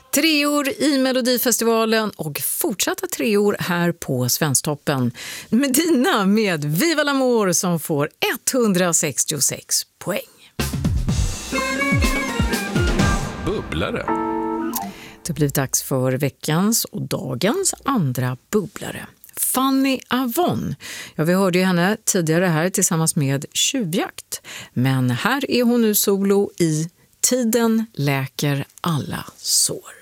Treor i Melodifestivalen och fortsatta treor här på Svensktoppen. Medina med Viva l'Amour som får 166 poäng. Bubblare. Det blir dags för veckans och dagens andra bubblare. Fanny Avon. Ja, vi hörde ju henne tidigare här tillsammans med Tjuvjakt. Men här är hon nu solo i Tiden läker alla sår.